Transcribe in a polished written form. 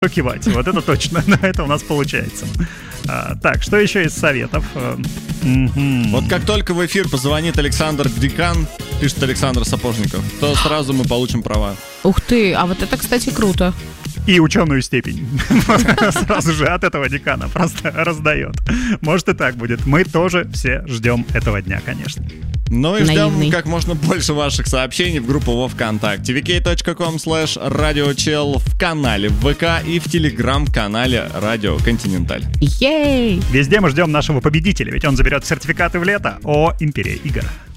кивать. Вот это точно. Это у нас получается. Так, что еще из советов? Вот как только в эфир позвонит Александр Декан, пишет Александр Сапожников, то сразу мы получим права. Ух ты, а вот это, кстати, круто. И ученую степень. Сразу же от этого декана просто раздает. Может и так будет. Мы тоже все ждем этого дня, конечно. Ну и ждем как можно больше ваших сообщений в группу во ВКонтакте. vk.com/radiochel в канале в ВК и в Телеграм-канале Радио Континенталь. Ей! Везде мы ждем нашего победителя, ведь он заберет сертификаты в лето о Империи игр.